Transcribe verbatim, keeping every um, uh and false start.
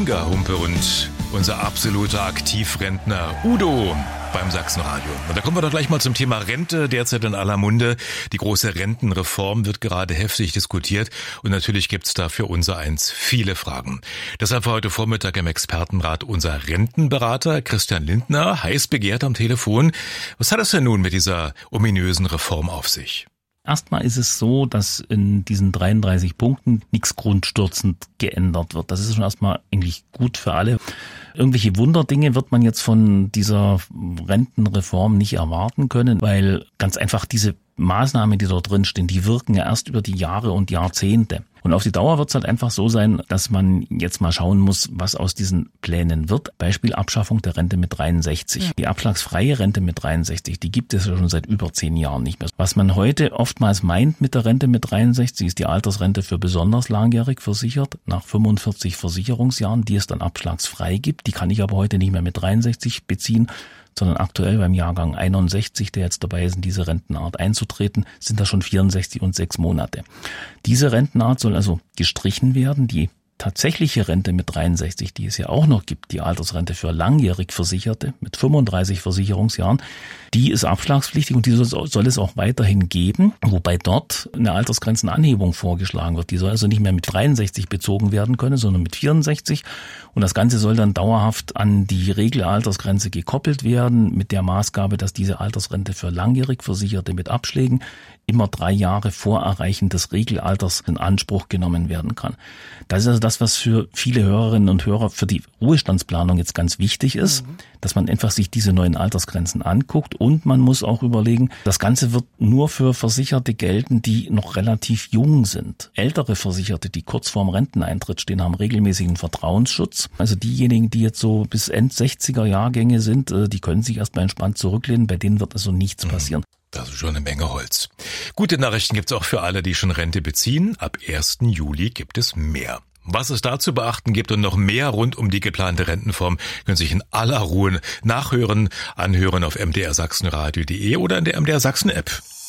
Inga Humpe und unser absoluter Aktivrentner Udo beim Sachsenradio. Und da kommen wir doch gleich mal zum Thema Rente, derzeit in aller Munde. Die große Rentenreform wird gerade heftig diskutiert und natürlich gibt's da für unser Eins viele Fragen. Deshalb war heute Vormittag im Expertenrat unser Rentenberater Christian Lindner, heiß begehrt am Telefon. Was hat es denn nun mit dieser ominösen Reform auf sich? Erstmal ist es so, dass in diesen dreiunddreißig Punkten nichts grundstürzend geändert wird. Das ist schon erstmal eigentlich gut für alle. Irgendwelche Wunderdinge wird man jetzt von dieser Rentenreform nicht erwarten können, weil ganz einfach diese Maßnahmen, die dort drin stehen, die wirken ja erst über die Jahre und Jahrzehnte. Und auf die Dauer wird es halt einfach so sein, dass man jetzt mal schauen muss, was aus diesen Plänen wird. Beispiel Abschaffung der Rente mit dreiundsechzig. Ja. Die abschlagsfreie Rente mit dreiundsechzig, die gibt es ja schon seit über zehn Jahren nicht mehr. Was man heute oftmals meint mit der Rente mit dreiundsechzig, ist die Altersrente für besonders langjährig versichert, nach fünfundvierzig Versicherungsjahren, die es dann abschlagsfrei gibt. Die kann ich aber heute nicht mehr mit dreiundsechzig beziehen, sondern aktuell beim Jahrgang einundsechzig, der jetzt dabei ist, in diese Rentenart einzutreten, sind das schon vierundsechzig und sechs Monate. Diese Rentenart soll also gestrichen werden. Die tatsächliche Rente mit dreiundsechzig, die es ja auch noch gibt, die Altersrente für langjährig Versicherte mit fünfunddreißig Versicherungsjahren, die ist abschlagspflichtig und die soll, soll es auch weiterhin geben, wobei dort eine Altersgrenzenanhebung vorgeschlagen wird. Die soll also nicht mehr mit dreiundsechzig bezogen werden können, sondern mit vierundsechzig. Und das Ganze soll dann dauerhaft an die Regelaltersgrenze gekoppelt werden, mit der Maßgabe, dass diese Altersrente für langjährig Versicherte mit Abschlägen immer drei Jahre vor Erreichen des Regelalters in Anspruch genommen werden kann. Das ist also das, was für viele Hörerinnen und Hörer für die Ruhestandsplanung jetzt ganz wichtig ist, mhm. dass man einfach sich diese neuen Altersgrenzen anguckt und man muss auch überlegen, das Ganze wird nur für Versicherte gelten, die noch relativ jung sind. Ältere Versicherte, die kurz vorm Renteneintritt stehen, haben regelmäßigen Vertrauensschutz. Also diejenigen, die jetzt so bis End-sechziger Jahrgänge sind, die können sich erstmal entspannt zurücklehnen, bei denen wird also nichts mhm. passieren. Das ist schon eine Menge Holz. Gute Nachrichten gibt's auch für alle, die schon Rente beziehen. Ab ersten Juli gibt es mehr. Was es da zu beachten gibt und noch mehr rund um die geplante Rentenform, können Sie sich in aller Ruhe nachhören, anhören auf m d r sachsenradio punkt d e oder in der M D R Sachsen App.